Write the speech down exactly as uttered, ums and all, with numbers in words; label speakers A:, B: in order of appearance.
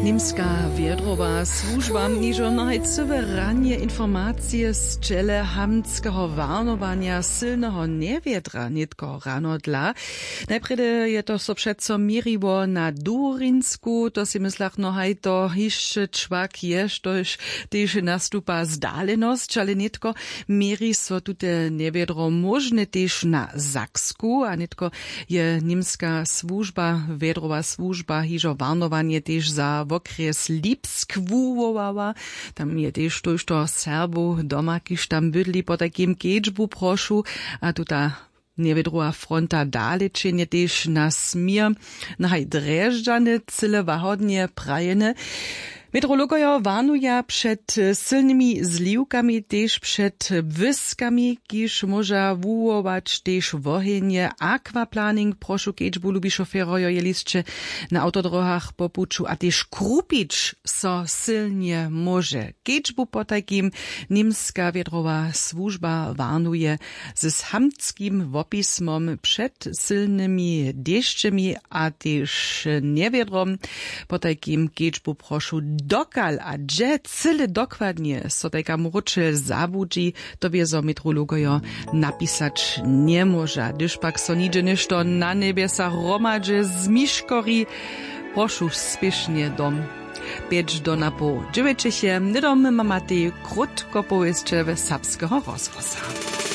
A: Nimska Wiedrowa służba niżo najcywe ranie informacje z czele hamskiego warnowania silnego niewiedra nitko rano dla. Najprede je to so przeco miriło na Durinsku, to si myslach no haj to jeszcze czwak jesz, to już też nastupa zdalenost, ale nitko miri so tute niewiedro możne też na Zaksku, a nitko je nimska służba, Wiedrowa służba, hižo warnowanie też za w okres Lipsk wuwowała. Tam je też to, to Serbu doma, kiż tam bydli po takim kedżbu proszu, a tuta niewiedrowa fronta dalečenje też na smir, na haj dreždżane, cyle wahodnie prajene. Meteorologoja warnuja przed silnymi zliwkami, też przed wyskami, kiż może wuwować też wohenje. Aquaplaning, proszę kedżbu lubi szoferojo jeliscze na autodrohach po puczu, a też krupić so silnie może. Kedżbu po takim nimska wiedrowa służba warnuje z hamtskim wopismom przed silnymi deszczami, a też niewiedrom. Po takim kedżbu proszę dokal, a dże cyle dokładnie so taka mručel zabudzi, to wiezo meteorologojo napisać nie może. Gdyż pak so nigdzie ništo na niebie sa hromadže zmiškori, prošu spiešne dom. Pięć do na po dziewięciu, nidom mamati krótko powieszcze w Sapskiego rozrosa.